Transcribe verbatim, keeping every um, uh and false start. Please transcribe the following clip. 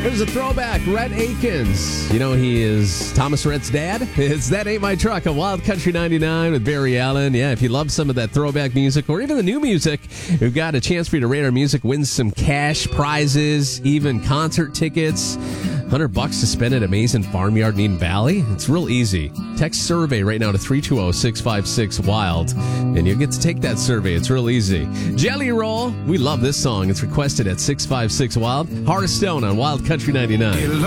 Here's a throwback, Rhett Akins. You know he is Thomas Rhett's dad? It's That Ain't My Truck on Wild Country ninety-nine with Barry Allen. Yeah, if you love some of that throwback music or even the new music, we've got a chance for you to rate our music, win some cash prizes, even concert tickets. one hundred bucks to spend at Amazing Farmyard in Eden Valley. It's real easy. Text survey right now to three two zero, six five six, wild, and you'll get to take that survey. It's real easy. Jelly Roll. We love this song. It's requested at six five six, wild. Heart of Stone on Wild Country ninety-nine.